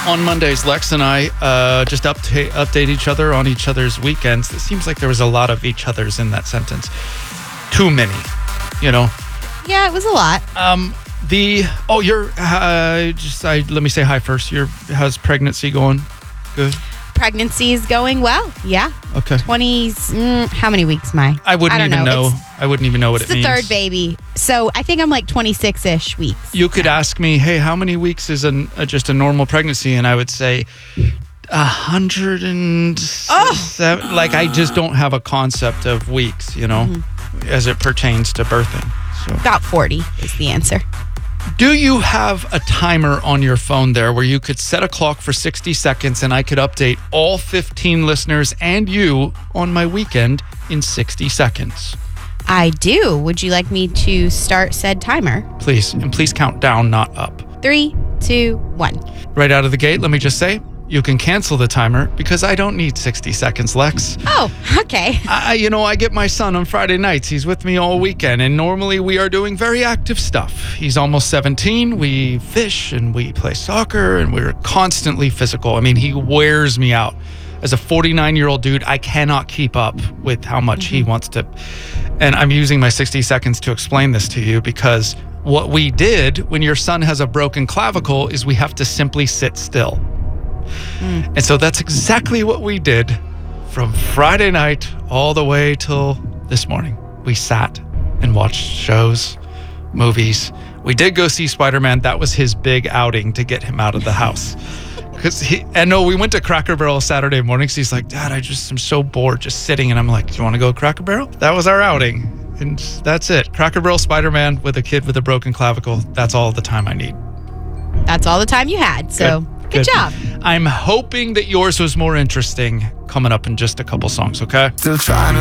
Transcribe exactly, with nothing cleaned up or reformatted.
On Mondays, Lex and I uh, just update, update each other on each other's weekends. It seems like there was a lot of each other's in that sentence. Too many, you know. Yeah, it was a lot. Um, the oh, you're uh, just I let me say hi first. Your how's pregnancy going? Good. Pregnancy is going well. Yeah. Okay. twenties. Mm, how many weeks am I? I wouldn't I don't even know. know. I wouldn't even know what It's it the means. third baby, so I think I'm like twenty-six-ish weeks. You could ask me, hey, how many weeks is an, uh, just a normal pregnancy? And I would say a hundred and seven. Like, I just don't have a concept of weeks, you know, mm-hmm. as it pertains to birthing. So. About forty is the answer. Do you have a timer on your phone there where you could set a clock for sixty seconds and I could update all fifteen listeners and you on my weekend in sixty seconds? I do. Would you like me to start said timer? Please. And please count down, not up. Three, two, one. Right out of the gate, let me just say, you can cancel the timer because I don't need sixty seconds, Lex. Oh, okay. I, you know, I get my son on Friday nights. He's with me all weekend, and normally we are doing very active stuff. He's almost seventeen. We fish and we play soccer, and we're constantly physical. I mean, he wears me out. As a forty-nine-year-old dude, I cannot keep up with how much mm-hmm. he wants to. And I'm using my sixty seconds to explain this to you because what we did when your son has a broken clavicle is we have to simply sit still. Mm. And so that's exactly what we did from Friday night all the way till this morning. We sat and watched shows, movies. We did go see Spider-Man. That was his big outing to get him out of the house. Cause he, and no, we went to Cracker Barrel Saturday morning. So he's like, Dad, I just am so bored just sitting. And I'm like, do you want to go to Cracker Barrel? That was our outing. And that's it. Cracker Barrel, Spider-Man with a kid with a broken clavicle. That's all the time I need. That's all the time you had. So good, good. Good job. I'm hoping that yours was more interesting coming up in just a couple songs, okay? Still trying to